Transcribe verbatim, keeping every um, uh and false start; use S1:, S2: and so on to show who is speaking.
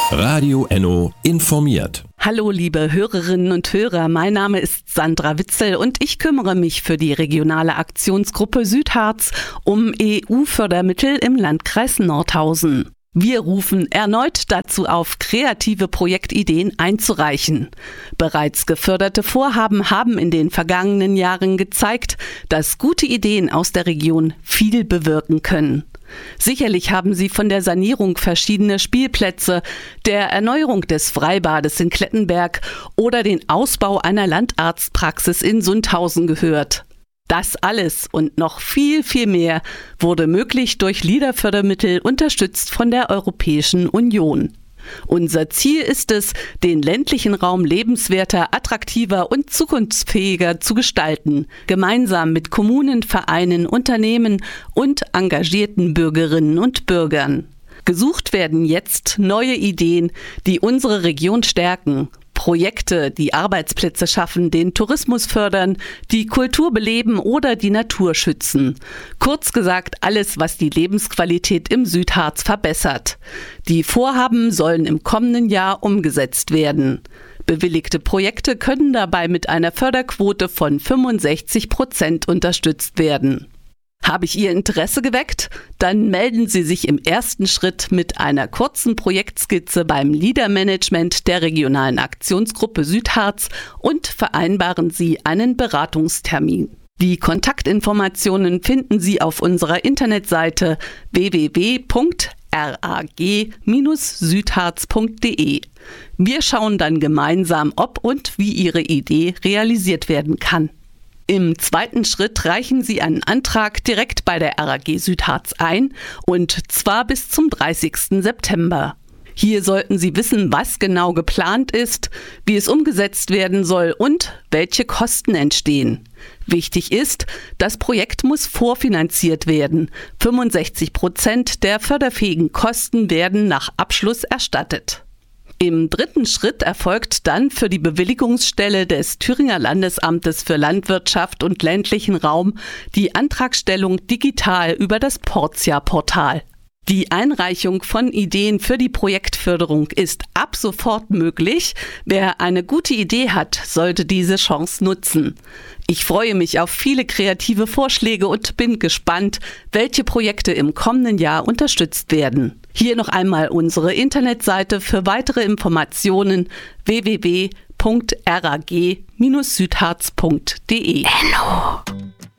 S1: Radio Enno informiert.
S2: Hallo liebe Hörerinnen und Hörer, mein Name ist Sandra Witzel und ich kümmere mich für die regionale Aktionsgruppe Südharz um E U-Fördermittel im Landkreis Nordhausen. Wir rufen erneut dazu auf, kreative Projektideen einzureichen. Bereits geförderte Vorhaben haben in den vergangenen Jahren gezeigt, dass gute Ideen aus der Region viel bewirken können. Sicherlich haben Sie von der Sanierung verschiedener Spielplätze, der Erneuerung des Freibades in Klettenberg oder den Ausbau einer Landarztpraxis in Sundhausen gehört. Das alles und noch viel, viel mehr wurde möglich durch LEADER-Fördermittel, unterstützt von der Europäischen Union. Unser Ziel ist es, den ländlichen Raum lebenswerter, attraktiver und zukunftsfähiger zu gestalten, gemeinsam mit Kommunen, Vereinen, Unternehmen und engagierten Bürgerinnen und Bürgern. Gesucht werden jetzt neue Ideen, die unsere Region stärken. Projekte, die Arbeitsplätze schaffen, den Tourismus fördern, die Kultur beleben oder die Natur schützen. Kurz gesagt, alles, was die Lebensqualität im Südharz verbessert. Die Vorhaben sollen im kommenden Jahr umgesetzt werden. Bewilligte Projekte können dabei mit einer Förderquote von fünfundsechzig Prozent unterstützt werden. Habe ich Ihr Interesse geweckt? Dann melden Sie sich im ersten Schritt mit einer kurzen Projektskizze beim LEADER-Management der regionalen Aktionsgruppe Südharz und vereinbaren Sie einen Beratungstermin. Die Kontaktinformationen finden Sie auf unserer Internetseite w w w punkt r a g Bindestrich südharz punkt d e. Wir schauen dann gemeinsam, ob und wie Ihre Idee realisiert werden kann. Im zweiten Schritt reichen Sie einen Antrag direkt bei der R A G Südharz ein, und zwar bis zum dreißigsten September. Hier sollten Sie wissen, was genau geplant ist, wie es umgesetzt werden soll und welche Kosten entstehen. Wichtig ist, das Projekt muss vorfinanziert werden. fünfundsechzig Prozent der förderfähigen Kosten werden nach Abschluss erstattet. Im dritten Schritt erfolgt dann für die Bewilligungsstelle des Thüringer Landesamtes für Landwirtschaft und ländlichen Raum die Antragstellung digital über das Portia-Portal. Die Einreichung von Ideen für die Projektförderung ist ab sofort möglich. Wer eine gute Idee hat, sollte diese Chance nutzen. Ich freue mich auf viele kreative Vorschläge und bin gespannt, welche Projekte im kommenden Jahr unterstützt werden. Hier noch einmal unsere Internetseite für weitere Informationen: w w w punkt r a g Bindestrich südharz punkt d e. Hello.